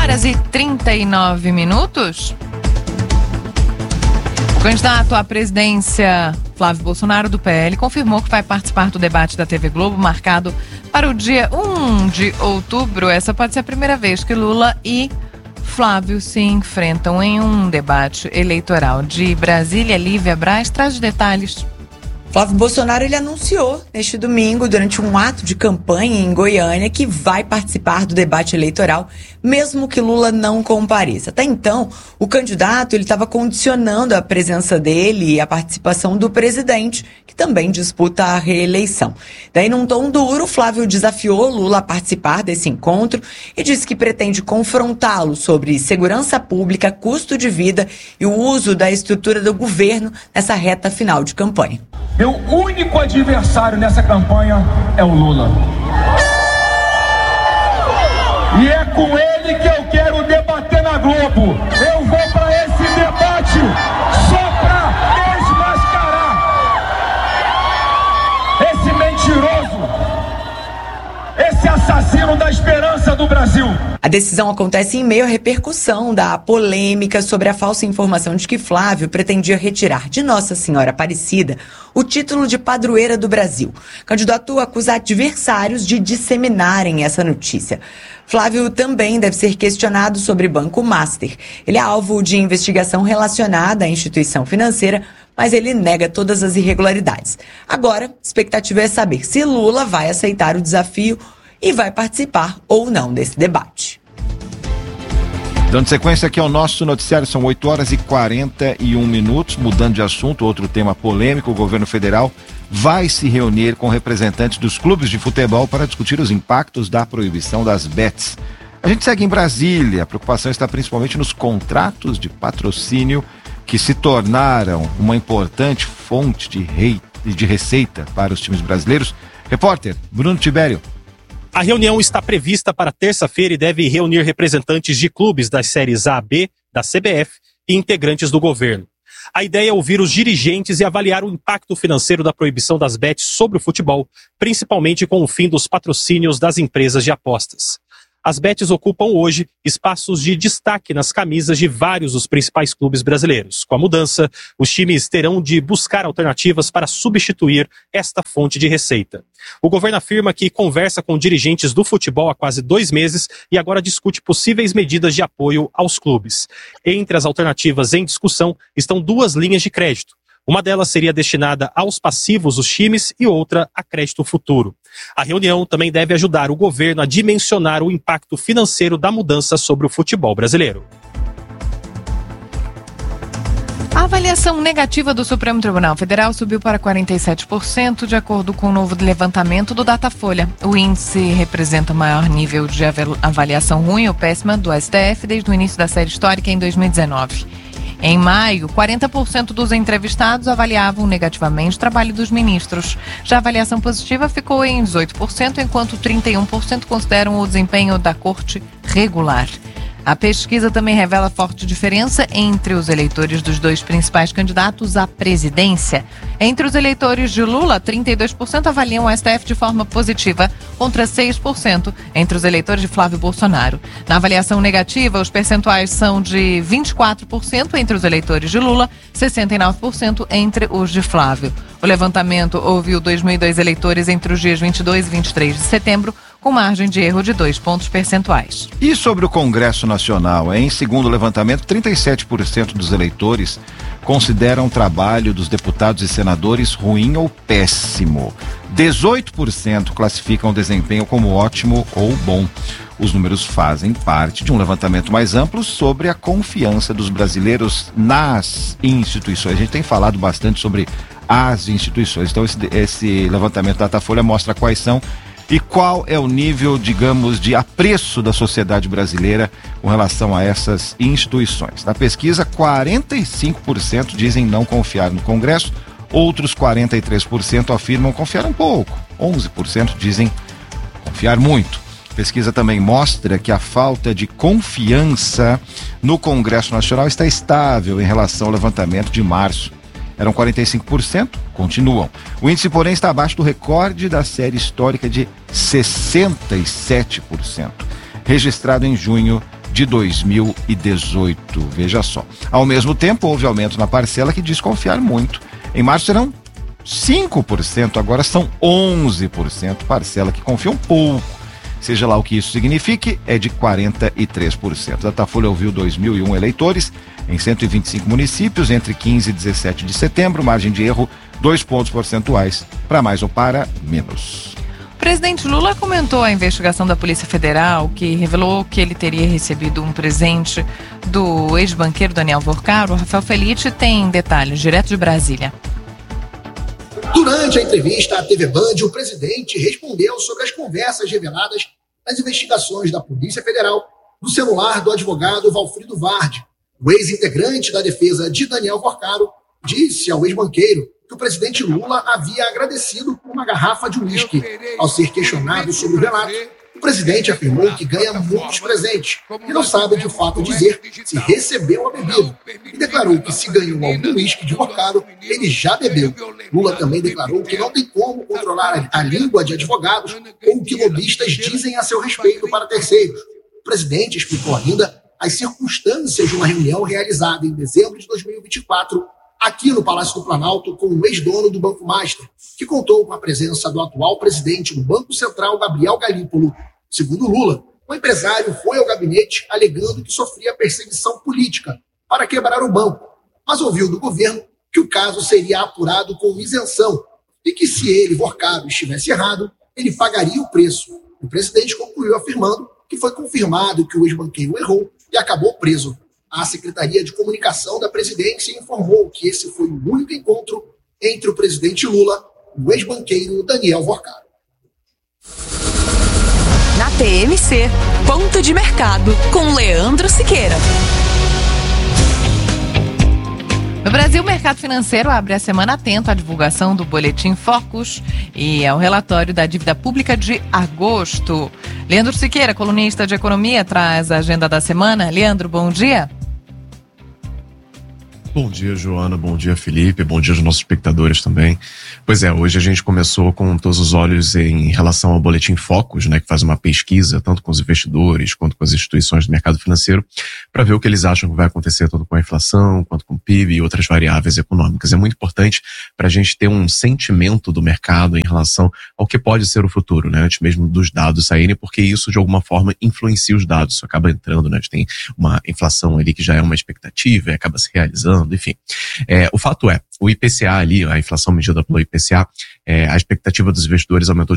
8h39. O candidato à presidência, Flávio Bolsonaro, do PL, confirmou que vai participar do debate da TV Globo, marcado para o dia 1 de outubro. Essa pode ser a primeira vez que Lula e Flávio se enfrentam em um debate eleitoral. De Brasília, Lívia Braz traz detalhes. Flávio Bolsonaro, ele anunciou neste domingo, durante um ato de campanha em Goiânia, que vai participar do debate eleitoral, mesmo que Lula não compareça. Até então, o candidato ele estava condicionando a presença dele e a participação do presidente, que também disputa a reeleição. Daí, num tom duro, Flávio desafiou Lula a participar desse encontro e disse que pretende confrontá-lo sobre segurança pública, custo de vida e o uso da estrutura do governo nessa reta final de campanha. Meu único adversário nessa campanha é o Lula. E é com ele que eu quero debater na Globo. Eu vou para esse debate só para desmascarar esse mentiroso, esse assassino da esperança do Brasil. A decisão acontece em meio à repercussão da polêmica sobre a falsa informação de que Flávio pretendia retirar de Nossa Senhora Aparecida o título de padroeira do Brasil. O candidato acusa adversários de disseminarem essa notícia. Flávio também deve ser questionado sobre Banco Master. Ele é alvo de investigação relacionada à instituição financeira, mas ele nega todas as irregularidades. Agora, a expectativa é saber se Lula vai aceitar o desafio e vai participar ou não desse debate. Dando sequência aqui ao nosso noticiário, são 8h41. Mudando de assunto, outro tema polêmico: o governo federal vai se reunir com representantes dos clubes de futebol para discutir os impactos da proibição das bets. A gente segue em Brasília. A preocupação está principalmente nos contratos de patrocínio, que se tornaram uma importante fonte de receita para os times brasileiros. Repórter Bruno Tibério. A reunião está prevista para terça-feira e deve reunir representantes de clubes das séries A, B, da CBF e integrantes do governo. A ideia é ouvir os dirigentes e avaliar o impacto financeiro da proibição das bets sobre o futebol, principalmente com o fim dos patrocínios das empresas de apostas. As bets ocupam hoje espaços de destaque nas camisas de vários dos principais clubes brasileiros. Com a mudança, os times terão de buscar alternativas para substituir esta fonte de receita. O governo afirma que conversa com dirigentes do futebol há quase 2 meses e agora discute possíveis medidas de apoio aos clubes. Entre as alternativas em discussão estão 2 linhas de crédito. Uma delas seria destinada aos passivos dos times e outra a crédito futuro. A reunião também deve ajudar o governo a dimensionar o impacto financeiro da mudança sobre o futebol brasileiro. A avaliação negativa do Supremo Tribunal Federal subiu para 47%, de acordo com o novo levantamento do Datafolha. O índice representa o maior nível de avaliação ruim ou péssima do STF desde o início da série histórica em 2019. Em maio, 40% dos entrevistados avaliavam negativamente o trabalho dos ministros. Já a avaliação positiva ficou em 18%, enquanto 31% consideram o desempenho da corte regular. A pesquisa também revela forte diferença entre os eleitores dos 2 principais candidatos à presidência. Entre os eleitores de Lula, 32% avaliam o STF de forma positiva, contra 6% entre os eleitores de Flávio Bolsonaro. Na avaliação negativa, os percentuais são de 24% entre os eleitores de Lula, 69% entre os de Flávio. O levantamento ouviu 2.002 eleitores entre os dias 22 e 23 de setembro, com margem de erro de 2 pontos percentuais. E sobre o Congresso Nacional, em segundo levantamento, 37% dos eleitores consideram o trabalho dos deputados e senadores ruim ou péssimo. 18% classificam o desempenho como ótimo ou bom. Os números fazem parte de um levantamento mais amplo sobre a confiança dos brasileiros nas instituições. A gente tem falado bastante sobre as instituições. Então esse levantamento da Datafolha mostra quais são e qual é o nível, digamos, de apreço da sociedade brasileira com relação a essas instituições. Na pesquisa, 45% dizem não confiar no Congresso, outros 43% afirmam confiar um pouco, 11% dizem confiar muito. A pesquisa também mostra que a falta de confiança no Congresso Nacional está estável em relação ao levantamento de março. Eram 45%, continuam. O índice, porém, está abaixo do recorde da série histórica de 67%, registrado em junho de 2018. Veja só. Ao mesmo tempo, houve aumento na parcela que diz confiar muito. Em março serão 5%, agora são 11%, parcela que confia um pouco. Seja lá o que isso signifique, é de 43%. Datafolha ouviu 2.001 eleitores em 125 municípios entre 15 e 17 de setembro, margem de erro 2 pontos percentuais, para mais ou para menos. O presidente Lula comentou a investigação da Polícia Federal, que revelou que ele teria recebido um presente do ex-banqueiro Daniel Vorcaro. Rafael Felice tem detalhes direto de Brasília. Durante a entrevista à TV Band, o presidente respondeu sobre as conversas reveladas nas investigações da Polícia Federal no celular do advogado Valfrido Vardi. O ex-integrante da defesa de Daniel Vorcaro disse ao ex-banqueiro que o presidente Lula havia agradecido por uma garrafa de uísque. Ao ser questionado sobre o relato, o presidente afirmou que ganha muitos presentes e não sabe de fato dizer se recebeu a bebida. E declarou que se ganhou algum uísque de Vorcaro, ele já bebeu. Lula também declarou que não tem como controlar a língua de advogados ou o que lobistas dizem a seu respeito para terceiros. O presidente explicou ainda as circunstâncias de uma reunião realizada em dezembro de 2024 aqui no Palácio do Planalto com o ex-dono do Banco Master, que contou com a presença do atual presidente do Banco Central, Gabriel Galípolo. Segundo Lula, o empresário foi ao gabinete alegando que sofria perseguição política para quebrar o banco, mas ouviu do governo que o caso seria apurado com isenção e que se ele, Vorcaro, estivesse errado, ele pagaria o preço. O presidente concluiu afirmando que foi confirmado que o ex-banqueiro errou e acabou preso. A Secretaria de Comunicação da Presidência informou que esse foi o único encontro entre o presidente Lula e o ex-banqueiro Daniel Vorcaro. Na TMC, ponto de mercado com Leandro Siqueira. No Brasil, o mercado financeiro abre a semana atento à divulgação do Boletim Focus e ao relatório da dívida pública de agosto. Leandro Siqueira, colunista de economia, traz a agenda da semana. Leandro, bom dia. Bom dia, Joana. Bom dia, Felipe. Bom dia aos nossos espectadores também. Pois é, hoje a gente começou com todos os olhos em relação ao Boletim Focus, né, que faz uma pesquisa tanto com os investidores quanto com as instituições do mercado financeiro para ver o que eles acham que vai acontecer tanto com a inflação, quanto com o PIB e outras variáveis econômicas. É muito importante para a gente ter um sentimento do mercado em relação ao que pode ser o futuro, né, antes mesmo dos dados saírem, porque isso de alguma forma influencia os dados. Isso acaba entrando, né, a gente tem uma inflação ali que já é uma expectativa e acaba se realizando. Enfim, o fato é, o IPCA ali, a inflação medida pelo IPCA, a expectativa dos investidores aumentou de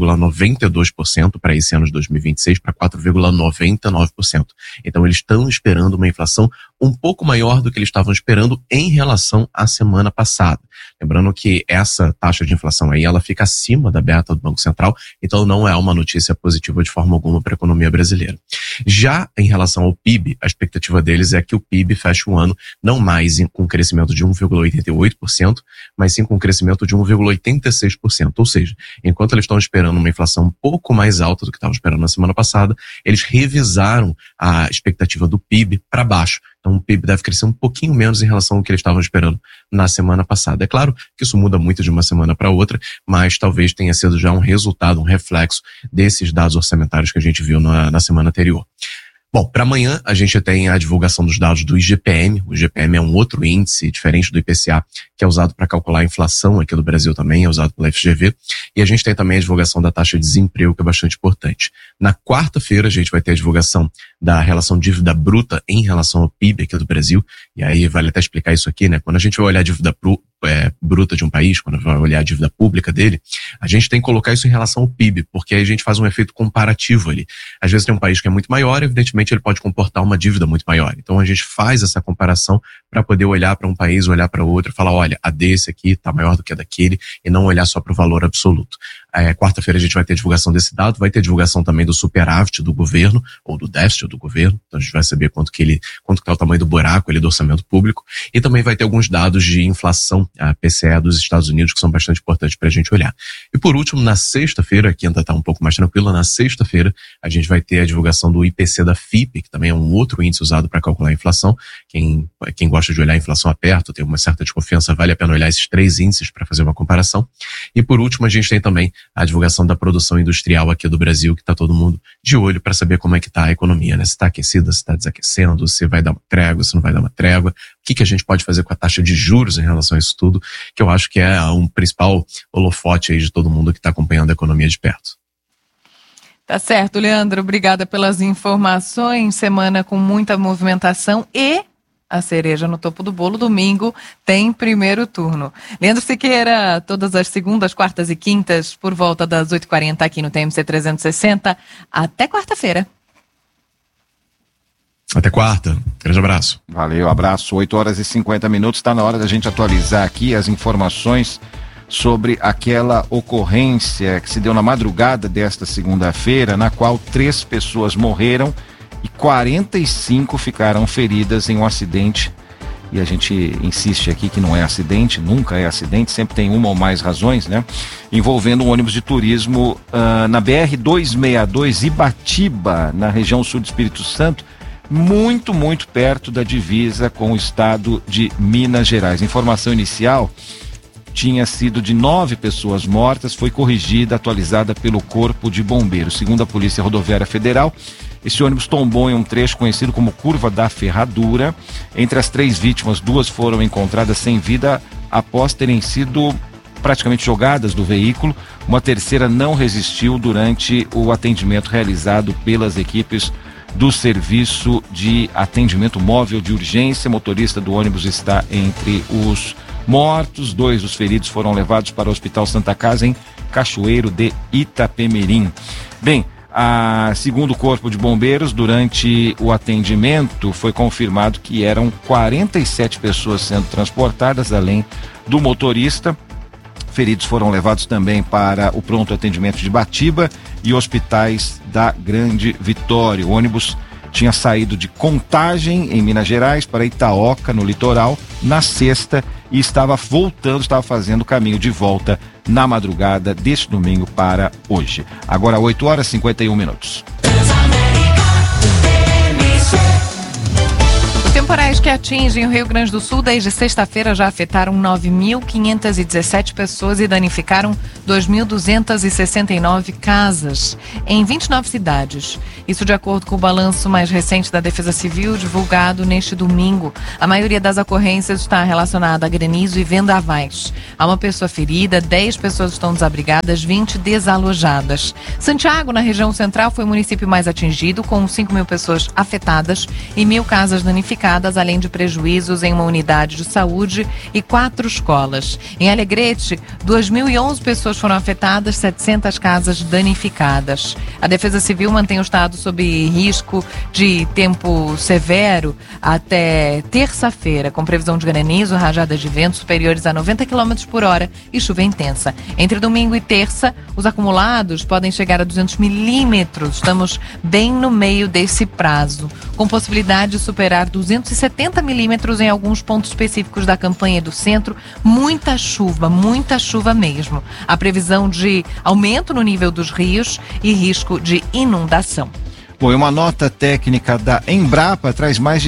4,92% para esse ano de 2026 para 4,99%. Então eles estão esperando uma inflação um pouco maior do que eles estavam esperando em relação à semana passada. Lembrando que essa taxa de inflação aí, ela fica acima da meta do Banco Central, então não é uma notícia positiva de forma alguma para a economia brasileira. Já em relação ao PIB, a expectativa deles é que o PIB feche o ano não mais com um crescimento de 1,88%, mas sim com um crescimento de 1,86%. Ou seja, enquanto eles estão esperando uma inflação um pouco mais alta do que estavam esperando na semana passada, eles revisaram a expectativa do PIB para baixo. Então o PIB deve crescer um pouquinho menos em relação ao que eles estavam esperando na semana passada. É claro que isso muda muito de uma semana para outra, mas talvez tenha sido já um resultado, um reflexo desses dados orçamentários que a gente viu na semana anterior. Bom, para amanhã a gente tem a divulgação dos dados do IGPM. O IGPM é um outro índice diferente do IPCA, que é usado para calcular a inflação aqui do Brasil também, é usado pela FGV. E a gente tem também a divulgação da taxa de desemprego, que é bastante importante. Na quarta-feira a gente vai ter a divulgação da relação dívida bruta em relação ao PIB aqui do Brasil. E aí vale até explicar isso aqui, né? Quando a gente vai olhar a dívida bruta de um país, quando vai olhar a dívida pública dele, a gente tem que colocar isso em relação ao PIB, porque aí a gente faz um efeito comparativo ali. Às vezes tem um país que é muito maior, evidentemente ele pode comportar uma dívida muito maior. Então a gente faz essa comparação para poder olhar para um país, olhar para outro e falar, olha, a desse aqui está maior do que a daquele, e não olhar só para o valor absoluto. Quarta-feira a gente vai ter divulgação desse dado, vai ter divulgação também do superávit do governo, ou do déficit do governo, então a gente vai saber quanto que é o tamanho do buraco ali do orçamento público, e também vai ter alguns dados de inflação, a PCE dos Estados Unidos, que são bastante importantes para a gente olhar. E por último, na sexta-feira, a quinta está um pouco mais tranquila, na sexta-feira a gente vai ter a divulgação do IPC da FIPE, que também é um outro índice usado para calcular a inflação. Quem gosta gosta de olhar a inflação a perto, tem uma certa desconfiança, vale a pena olhar esses 3 índices para fazer uma comparação. E por último, a gente tem também a divulgação da produção industrial aqui do Brasil, que está todo mundo de olho para saber como é que está a economia, né? Se está aquecida, se está desaquecendo, se vai dar uma trégua, se não vai dar uma trégua, o que a gente pode fazer com a taxa de juros em relação a isso tudo, que eu acho que é um principal holofote aí de todo mundo que está acompanhando a economia de perto. Tá certo, Leandro, obrigada pelas informações, semana com muita movimentação e a cereja no topo do bolo, domingo tem primeiro turno. Leandro Siqueira, todas as segundas, quartas e quintas, por volta das 8h40 aqui no TMC 360, até quarta-feira. Até quarta. Grande abraço. Valeu, abraço. 8h50. Está na hora da gente atualizar aqui as informações sobre aquela ocorrência que se deu na madrugada desta segunda-feira, na qual 3 pessoas morreram e 45 ficaram feridas em um acidente. E a gente insiste aqui que não é acidente, nunca é acidente, sempre tem uma ou mais razões, né? Envolvendo um ônibus de turismo na BR-262 Ibatiba, na região sul do Espírito Santo, muito perto da divisa com o estado de Minas Gerais. Informação inicial tinha sido de 9 pessoas mortas, foi corrigida, atualizada pelo Corpo de Bombeiros. Segundo a Polícia Rodoviária Federal, esse ônibus tombou em um trecho conhecido como Curva da Ferradura. Entre as 3 vítimas, 2 foram encontradas sem vida após terem sido praticamente jogadas do veículo. Uma terceira não resistiu durante o atendimento realizado pelas equipes do Serviço de Atendimento Móvel de Urgência. O motorista do ônibus está entre os mortos. 2 dos feridos foram levados para o Hospital Santa Casa em Cachoeiro de Itapemirim. Bem, segundo o Corpo de Bombeiros, durante o atendimento foi confirmado que eram 47 pessoas sendo transportadas, além do motorista. Feridos foram levados também para o pronto atendimento de Batiba e hospitais da Grande Vitória. O ônibus tinha saído de Contagem, em Minas Gerais, para Itaoca, no litoral, na sexta, e estava fazendo o caminho de volta na madrugada deste domingo para hoje. Agora 8h51. Temporais que atingem o Rio Grande do Sul desde sexta-feira já afetaram 9.517 pessoas e danificaram 2.269 casas em 29 cidades. Isso de acordo com o balanço mais recente da Defesa Civil, divulgado neste domingo. A maioria das ocorrências está relacionada a granizo e vendavais. Há uma pessoa ferida, 10 pessoas estão desabrigadas, 20 desalojadas. Santiago, na região central, foi o município mais atingido, com 5.000 pessoas afetadas e 1.000 casas danificadas, além de prejuízos em uma unidade de saúde e 4 escolas. Em Alegrete, 2.011 pessoas foram afetadas, 700 casas danificadas. A Defesa Civil mantém o estado sob risco de tempo severo até terça-feira, com previsão de granizo, rajadas de vento superiores a 90 km por hora e chuva intensa. Entre domingo e terça, os acumulados podem chegar a 200 milímetros. Estamos bem no meio desse prazo, com possibilidade de superar 270 milímetros em alguns pontos específicos da campanha do centro. Muita chuva mesmo. A previsão de aumento no nível dos rios e risco de inundação. Bom, uma nota técnica da Embrapa traz mais de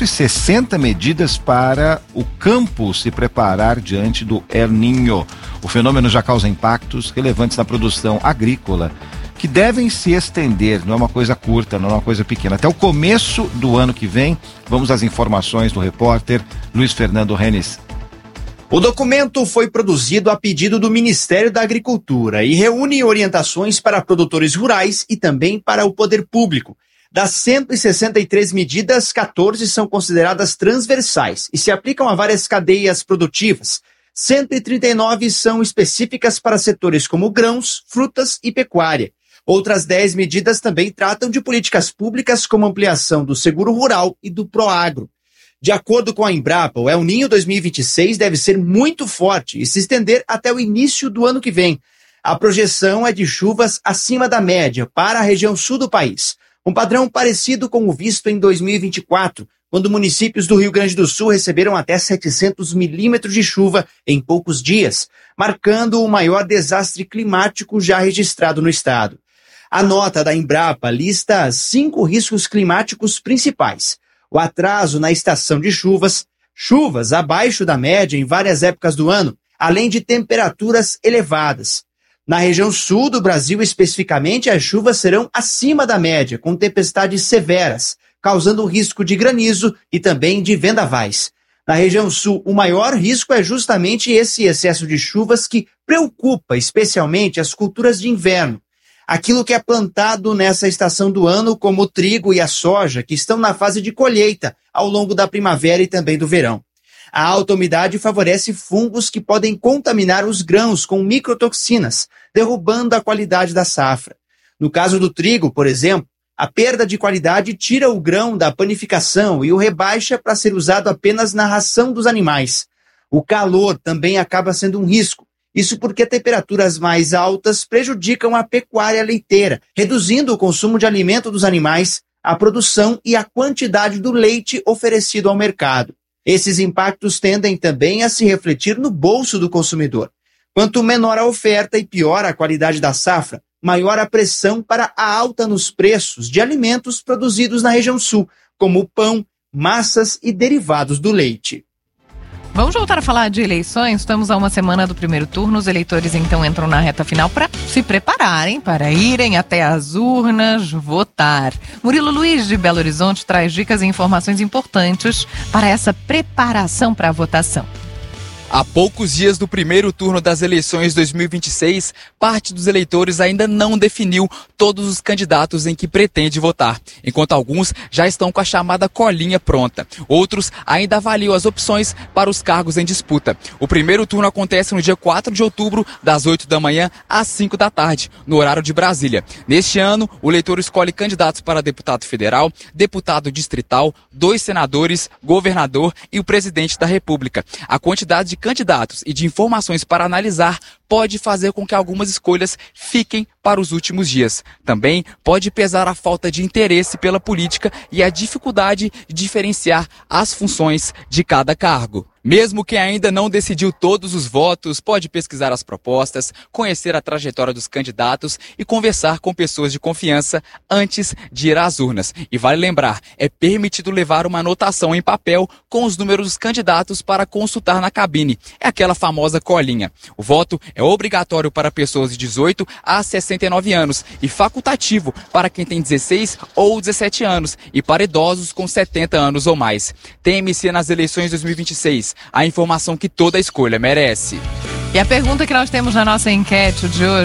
160 medidas para o campo se preparar diante do El Niño. O fenômeno já causa impactos relevantes na produção agrícola, que devem se estender, não é uma coisa curta, não é uma coisa pequena. Até o começo do ano que vem. Vamos às informações do repórter Luiz Fernando Renes. O documento foi produzido a pedido do Ministério da Agricultura e reúne orientações para produtores rurais e também para o poder público. Das 163 medidas, 14 são consideradas transversais e se aplicam a várias cadeias produtivas. 139 são específicas para setores como grãos, frutas e pecuária. Outras 10 medidas também tratam de políticas públicas como ampliação do seguro rural e do Proagro. De acordo com a Embrapa, o El Niño 2026 deve ser muito forte e se estender até o início do ano que vem. A projeção é de chuvas acima da média para a região sul do país, um padrão parecido com o visto em 2024, quando municípios do Rio Grande do Sul receberam até 700 milímetros de chuva em poucos dias, marcando o maior desastre climático já registrado no estado. A nota da Embrapa lista 5 riscos climáticos principais: o atraso na estação de chuvas, chuvas abaixo da média em várias épocas do ano, além de temperaturas elevadas. Na região sul do Brasil, especificamente, as chuvas serão acima da média, com tempestades severas, causando risco de granizo e também de vendavais. Na região sul, o maior risco é justamente esse excesso de chuvas que preocupa especialmente as culturas de inverno. Aquilo que é plantado nessa estação do ano, como o trigo e a soja, que estão na fase de colheita ao longo da primavera e também do verão. A alta umidade favorece fungos que podem contaminar os grãos com microtoxinas, derrubando a qualidade da safra. No caso do trigo, por exemplo, a perda de qualidade tira o grão da panificação e o rebaixa para ser usado apenas na ração dos animais. O calor também acaba sendo um risco. Isso porque temperaturas mais altas prejudicam a pecuária leiteira, reduzindo o consumo de alimento dos animais, a produção e a quantidade do leite oferecido ao mercado. Esses impactos tendem também a se refletir no bolso do consumidor. Quanto menor a oferta e pior a qualidade da safra, maior a pressão para a alta nos preços de alimentos produzidos na região sul, como o pão, massas e derivados do leite. Vamos voltar a falar de eleições? Estamos a uma semana do primeiro turno. Os eleitores então entram na reta final para se prepararem, para irem até as urnas votar. Murilo Luiz, de Belo Horizonte, traz dicas e informações importantes para essa preparação para a votação. Há poucos dias do primeiro turno das eleições 2026, parte dos eleitores ainda não definiu todos os candidatos em que pretende votar, enquanto alguns já estão com a chamada colinha pronta. Outros ainda avaliam as opções para os cargos em disputa. O primeiro turno acontece no dia 4 de outubro, das 8 da manhã às 5 da tarde, no horário de Brasília. Neste ano, o eleitor escolhe candidatos para deputado federal, deputado distrital, 2 senadores, governador e o presidente da República. A quantidade de candidatos e de informações para analisar pode fazer com que algumas escolhas fiquem para os últimos dias. Também pode pesar a falta de interesse pela política e a dificuldade de diferenciar as funções de cada cargo. Mesmo quem ainda não decidiu todos os votos, pode pesquisar as propostas, conhecer a trajetória dos candidatos e conversar com pessoas de confiança antes de ir às urnas. E vale lembrar, é permitido levar uma anotação em papel com os números dos candidatos para consultar na cabine. É aquela famosa colinha. O voto é obrigatório para pessoas de 18 a 69 anos e facultativo para quem tem 16 ou 17 anos e para idosos com 70 anos ou mais. TMC nas eleições 2026. A informação que toda escolha merece. E a pergunta que nós temos na nossa enquete de hoje